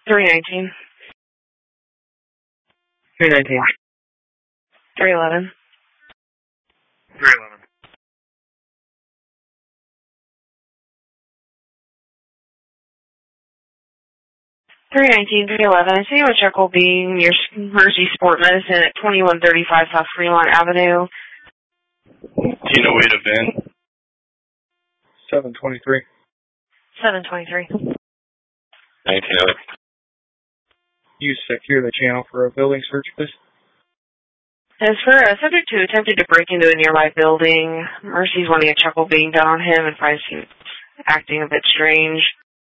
319. 319. 311. 311. 319, 311. I see you a check will be near Mercy Sport Medicine at 2135 South Fremont Avenue. Do you know way to VIN? 723. 723. 1908. You secure the channel for a building search, please. As for a subject who attempted to break into a nearby building, Mercy's wanting a check will being done on him and finds him acting a bit strange.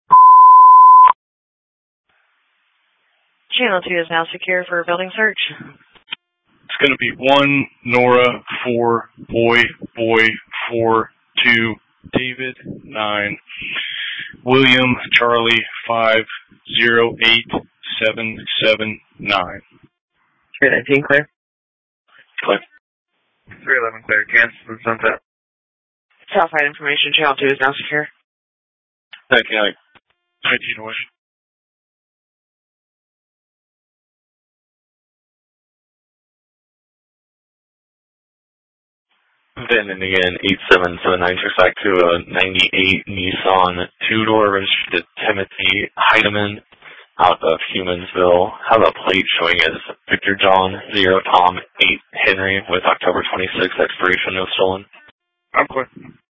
Channel 2 is now secure for a building search. It's going to be 1 Nora 4 Boy 4 2 David 9 William Charlie 5 0 8 7 7 9. 319 clear. Clear. 311 clear. Cancel the sunset. Southside information, Channel 2 is now secure. 1908. 1908. VIN and again 8779 checks back to a 98 Nissan two-door registered to Timothy Heidemann out of Humansville. Have a plate showing as Victor John 0 Tom 8 Henry with October 26 expiration, no stolen. I'm clear.